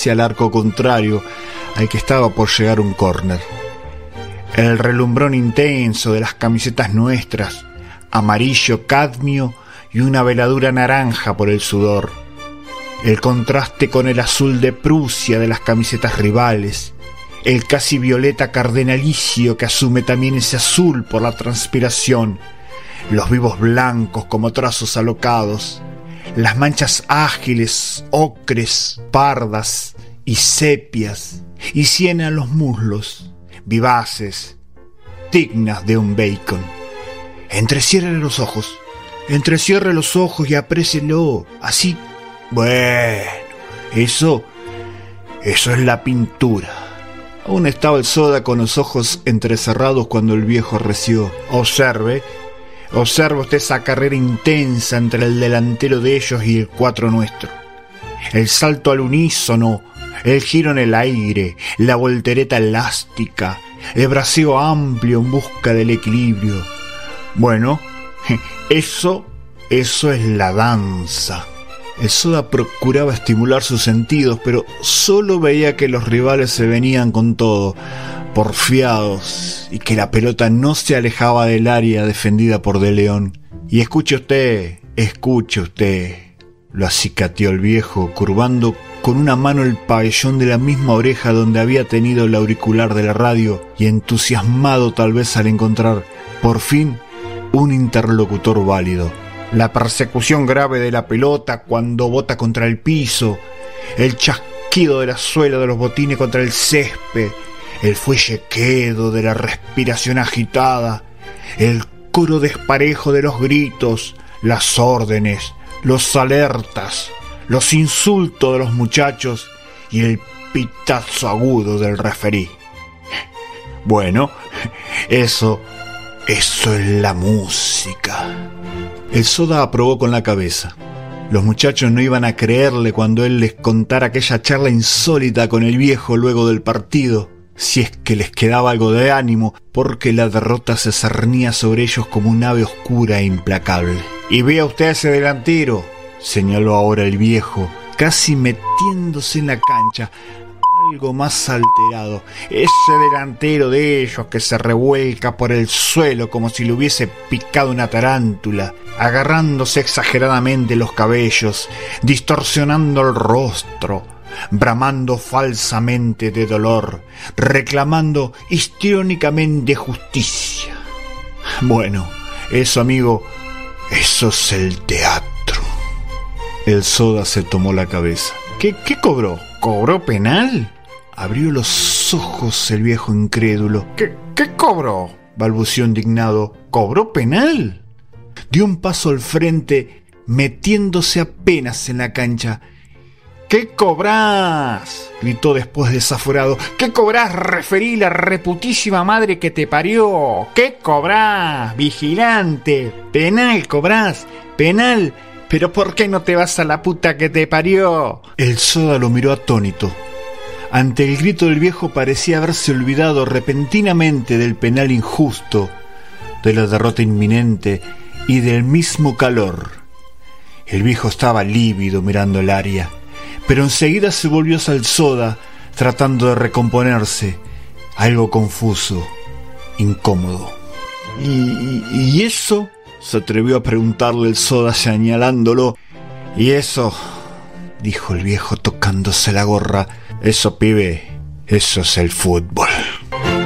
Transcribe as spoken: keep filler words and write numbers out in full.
hacia el arco contrario, al que estaba por llegar un córner. El relumbrón intenso de las camisetas nuestras, amarillo cadmio y una veladura naranja por el sudor. El contraste con el azul de Prusia de las camisetas rivales, el casi violeta cardenalicio que asume también ese azul por la transpiración, los vivos blancos como trazos alocados, las manchas ágiles, ocres, pardas y sepias, y siena los muslos, vivaces, dignas de un bacon. Entrecierre los ojos, entrecierre los ojos y aprécielo, así. Bueno, eso, eso es la pintura. Aún estaba el Soda con los ojos entrecerrados cuando el viejo reció. Observe, observe usted esa carrera intensa entre el delantero de ellos y el cuatro nuestro. El salto al unísono, el giro en el aire, la voltereta elástica, el braceo amplio en busca del equilibrio. Bueno, eso, eso es la danza. El Soda procuraba estimular sus sentidos, pero solo veía que los rivales se venían con todo, porfiados, y que la pelota no se alejaba del área defendida por De León. Y escuche usted, escuche usted, lo acicateó el viejo, curvando con una mano el pabellón de la misma oreja donde había tenido el auricular de la radio, y entusiasmado tal vez al encontrar, por fin, un interlocutor válido. La persecución grave de la pelota cuando bota contra el piso, el chasquido de la suela de los botines contra el césped, el fuelle quedo de la respiración agitada, el coro desparejo de los gritos, las órdenes, los alertas, los insultos de los muchachos y el pitazo agudo del referí. Bueno, eso, eso es la música. El Soda aprobó con la cabeza. Los muchachos no iban a creerle cuando él les contara aquella charla insólita con el viejo luego del partido, si es que les quedaba algo de ánimo, porque la derrota se cernía sobre ellos como un ave oscura e implacable. «Y vea usted a ese delantero», señaló ahora el viejo, casi metiéndose en la cancha, algo más alterado. «Ese delantero de ellos que se revuelca por el suelo como si le hubiese picado una tarántula, agarrándose exageradamente los cabellos, distorsionando el rostro, bramando falsamente de dolor, reclamando histriónicamente justicia. Bueno, eso, amigo, eso es el teatro». El Soda se tomó la cabeza. ¿Qué, qué cobró? ¿Cobró penal? Abrió los ojos el viejo incrédulo. ¿Qué, qué cobró?, balbuceó indignado. ¿Cobró penal? Dio un paso al frente, metiéndose apenas en la cancha. ¿Qué cobrás?, gritó después desaforado. ¿Qué cobrás, referí, la reputísima madre que te parió? ¿Qué cobrás, vigilante? ¿Penal cobrás? ¿Penal? ¿Pero por qué no te vas a la puta que te parió? El Soda lo miró atónito. Ante el grito del viejo parecía haberse olvidado repentinamente del penal injusto, de la derrota inminente y del mismo calor. El viejo estaba lívido mirando el área, pero enseguida se volvió hacia el Soda, tratando de recomponerse, algo confuso, incómodo. ¿Y, y, y eso?, se atrevió a preguntarle el Soda señalándolo. «¿Y eso?», dijo el viejo tocándose la gorra. «Eso, pibe, eso es el fútbol».